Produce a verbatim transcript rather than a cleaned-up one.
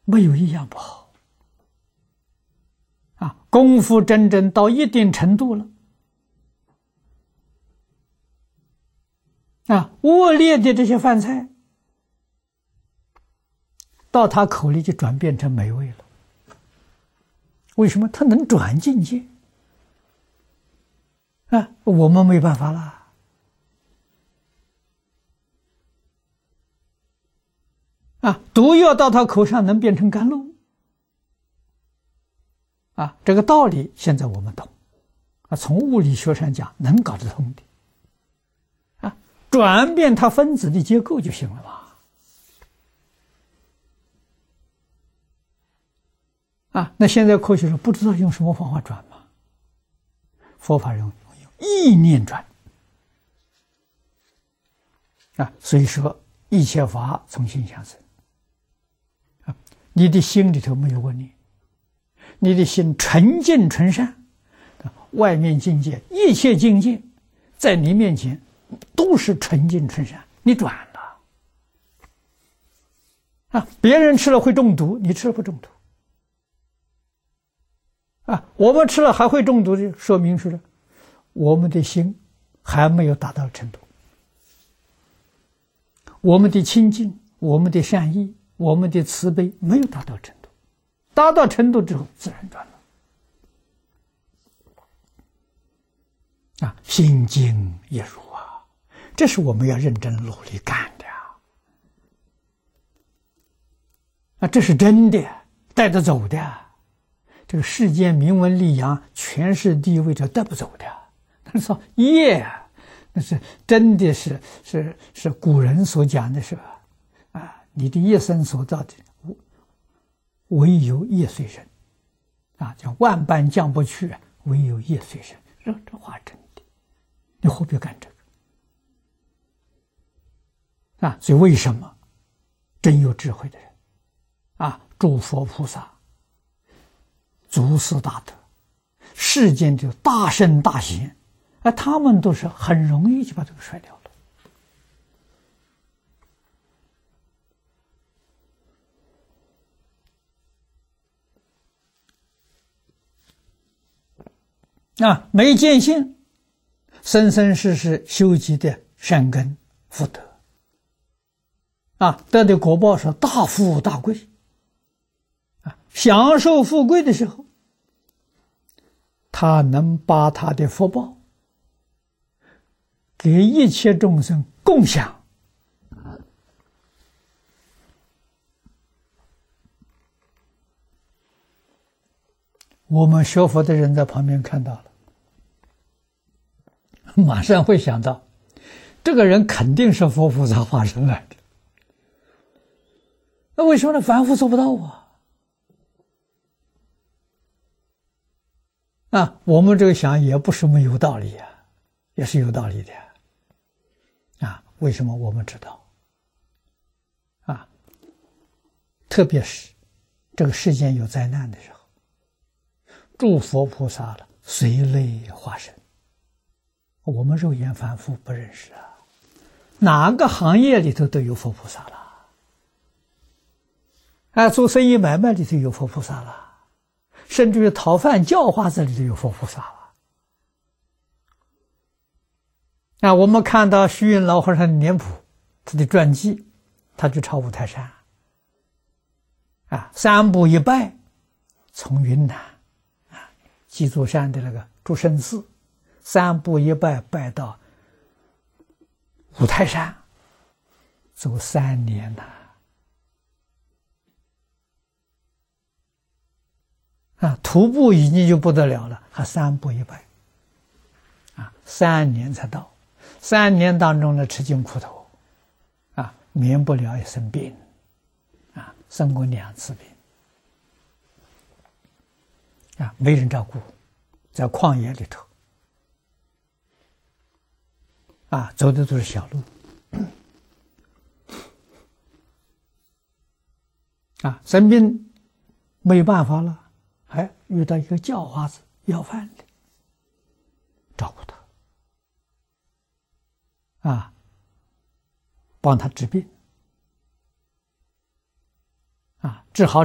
没有一样不好。啊，功夫真正到一定程度了，啊，恶劣的这些饭菜，到他口里就转变成美味了。为什么？他能转境界。啊，我们没办法啦。啊，毒药到他口上能变成甘露。啊，这个道理现在我们懂。啊，从物理学上讲能搞得通的。啊，转变它分子的结构就行了嘛。啊，那现在科学上不知道用什么方法转吗？佛法用用意念转。啊，所以说一切法从心想生。啊，你的心里头没有恶念，你的心纯净纯善，外面境界一切境界在你面前都是纯净纯善，你转了。啊，别人吃了会中毒，你吃了不中毒。啊，我们吃了还会中毒的，说明是我们的心还没有达到程度，我们的清净，我们的善意，我们的慈悲没有达到程度，达到程度之后自然转了。啊，心静也如啊，这是我们要认真努力干的啊！啊，这是真的，带得走的。这个世间名闻利养、权势地位，这带不走的。但是说业，那是真的是是是古人所讲的是吧？啊，你的一生所造的，唯有业随身。啊，叫万般降不去，唯有业随身。这这话真的，你何必干这个？啊，所以为什么真有智慧的人，啊，诸佛菩萨、祖师大德、世间的大圣大贤，啊，他们都是很容易就把这个甩掉了。啊，没见性，生生世世修集的善根福德，啊，得的果报是大富大贵，啊，享受富贵的时候，他能把他的福报给一切众生共享。我们学佛的人在旁边看到了，马上会想到，这个人肯定是佛菩萨化身来的。那为什么呢？凡夫做不到啊！啊，我们这个想也不是没有道理啊，也是有道理的。啊，为什么我们知道？啊，特别是这个世间有灾难的时候，诸佛菩萨了随类化身，我们肉眼凡夫不认识啊，哪个行业里头都有佛菩萨了，啊，做生意买卖里头有佛菩萨了。甚至于讨饭教化这里都有佛菩萨了。啊，我们看到虚云老和尚的年谱，他的传记，他去朝五台山，啊，三步一拜，从云南啊鸡足山的那个祝圣寺，三步一拜拜到五台山，走三年呐。啊，徒步已经就不得了了，还三步一拜，啊，三年才到，三年当中呢吃尽苦头，啊，免不了也生病，啊，生过两次病，啊，没人照顾，在旷野里头，啊，走的都是小路，啊，生病没有办法了。哎，遇到一个叫花子要饭的，照顾他，啊，帮他治病，啊，治好。